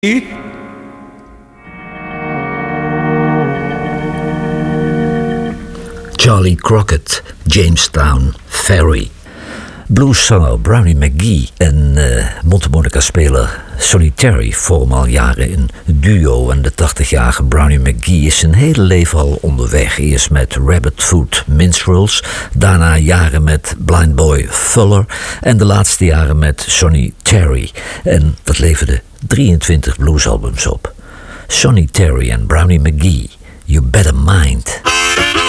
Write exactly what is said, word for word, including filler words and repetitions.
Charlie Crockett, Jamestown Ferry. Blueszanger Brownie McGhee en uh, mondharmonica-speler Sonny Terry vormen al jaren een duo. En de tachtigjarige Brownie McGhee is zijn hele leven al onderweg. Eerst met Rabbit Foot Minstrels, daarna jaren met Blind Boy Fuller en de laatste jaren met Sonny Terry. En dat leverde drieëntwintig bluesalbums op. Sonny Terry en Brownie McGhee, You Better Mind.